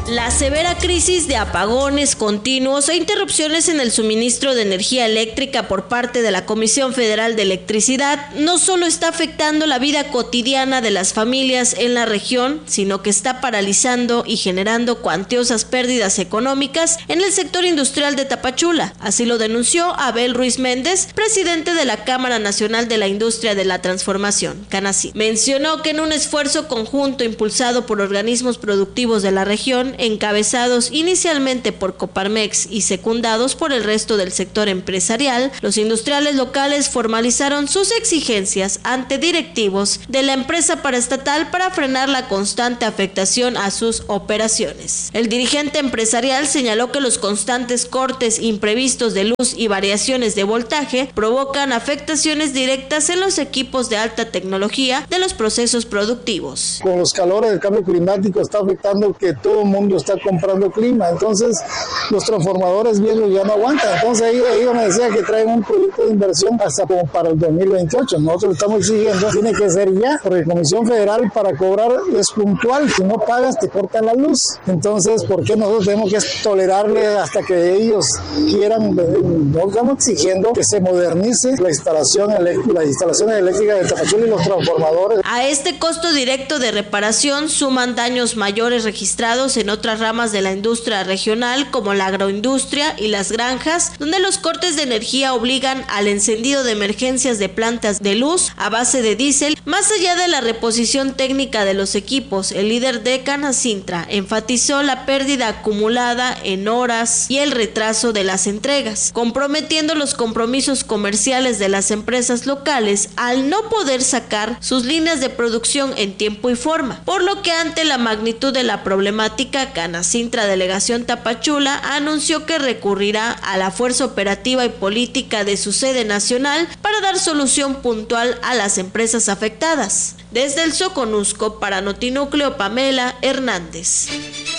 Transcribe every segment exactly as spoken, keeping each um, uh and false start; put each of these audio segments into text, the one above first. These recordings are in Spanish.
La severa crisis de apagones continuos e interrupciones en el suministro de energía eléctrica por parte de la Comisión Federal de Electricidad no solo está afectando la vida cotidiana de las familias en la región, sino que está paralizando y generando cuantiosas pérdidas económicas en el sector industrial de Tapachula. Así lo denunció Abel Ruiz Méndez, presidente de la Cámara Nacional de la Industria de la Transformación, CANACIT. Mencionó que en un esfuerzo conjunto impulsado por organismos productivos de la región, encabezados inicialmente por Coparmex y secundados por el resto del sector empresarial, los industriales locales formalizaron sus exigencias ante directivos de la empresa paraestatal para frenar la constante afectación a sus operaciones. El dirigente empresarial señaló que los constantes cortes imprevistos de luz y variaciones de voltaje provocan afectaciones directas en los equipos de alta tecnología de los procesos productivos. Con los calores del cambio climático está afectando que todo el mundo está comprando clima, entonces los transformadores viejos ya no aguantan. Entonces ahí, ellos me decían que traen un proyecto de inversión hasta como para el dos mil veintiocho. Nosotros estamos exigiendo, tiene que ser ya, porque la Comisión Federal para cobrar es puntual, si no pagas te cortan la luz. Entonces, ¿por qué nosotros tenemos que tolerarle hasta que ellos quieran? Nos estamos exigiendo que se modernice la instalación, la instalación eléctrica de Tapachula y los transformadores. A este costo directo de reparación suman daños mayores registrados en otras ramas de la industria regional, como la agroindustria y las granjas, donde los cortes de energía obligan al encendido de emergencias de plantas de luz a base de diésel. Más allá de la reposición técnica de los equipos, el líder de Canacintra enfatizó la pérdida acumulada en horas y el retraso de las entregas, comprometiendo los compromisos comerciales de las empresas locales al no poder sacar sus líneas de producción en tiempo y forma, por lo que ante la magnitud de la problemática, Canacintra Delegación Tapachula anunció que recurrirá a la fuerza operativa y política de su sede nacional para dar solución puntual a las empresas afectadas. Desde el Soconusco, para Notinúcleo, Pamela Hernández.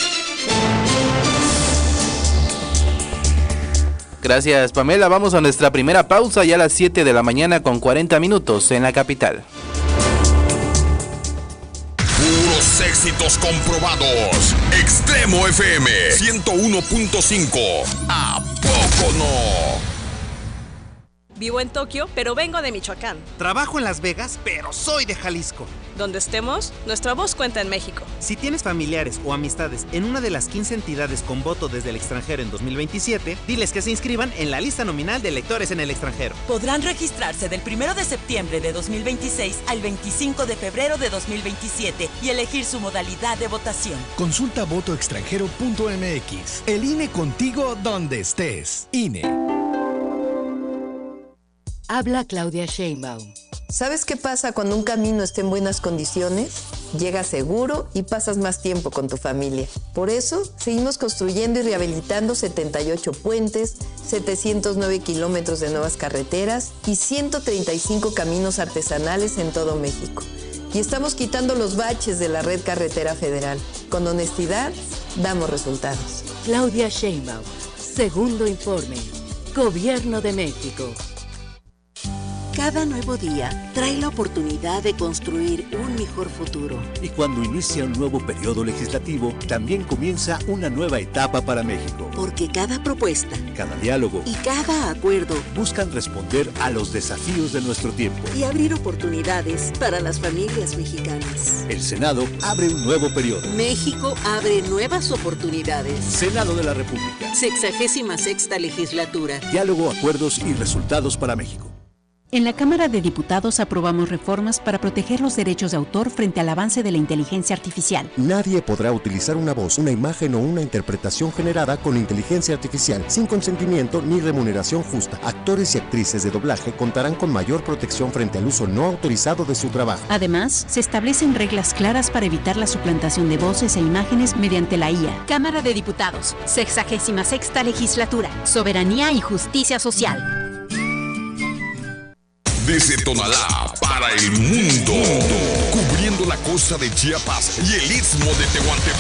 Gracias, Pamela. Vamos a nuestra primera pausa ya a las siete de la mañana con cuarenta minutos en la capital. Puros éxitos comprobados. Extremo F M ciento uno punto cinco. ¿A poco no? Vivo en Tokio, pero vengo de Michoacán. Trabajo en Las Vegas, pero soy de Jalisco. Donde estemos, nuestra voz cuenta en México. Si tienes familiares o amistades en una de las quince entidades con voto desde el extranjero en dos mil veintisiete, diles que se inscriban en la lista nominal de electores en el extranjero. Podrán registrarse del primero de septiembre de dos mil veintiséis al veinticinco de febrero de dos mil veintisiete y elegir su modalidad de votación. Consulta voto extranjero punto m x. El I N E contigo donde estés. I N E. Habla Claudia Sheinbaum. ¿Sabes qué pasa cuando un camino está en buenas condiciones? Llegas seguro y pasas más tiempo con tu familia. Por eso, seguimos construyendo y rehabilitando setenta y ocho puentes, setecientos nueve kilómetros de nuevas carreteras y ciento treinta y cinco caminos artesanales en todo México. Y estamos quitando los baches de la red carretera federal. Con honestidad, damos resultados. Claudia Sheinbaum. Segundo informe. Gobierno de México. Cada nuevo día trae la oportunidad de construir un mejor futuro. Y cuando inicia un nuevo periodo legislativo, también comienza una nueva etapa para México. Porque cada propuesta, cada diálogo y cada acuerdo buscan responder a los desafíos de nuestro tiempo y abrir oportunidades para las familias mexicanas. El Senado abre un nuevo periodo. México abre nuevas oportunidades. Senado de la República. Sexagésima sexta legislatura. Diálogo, acuerdos y resultados para México. En la Cámara de Diputados aprobamos reformas para proteger los derechos de autor frente al avance de la inteligencia artificial. Nadie podrá utilizar una voz, una imagen o una interpretación generada con inteligencia artificial sin consentimiento ni remuneración justa. Actores y actrices de doblaje contarán con mayor protección frente al uso no autorizado de su trabajo. Además, se establecen reglas claras para evitar la suplantación de voces e imágenes mediante la I A. Cámara de Diputados, sexagésima sexta legislatura, soberanía y justicia social. Desde Tonalá para el mundo, cubriendo la costa de Chiapas y el istmo de Tehuantepec.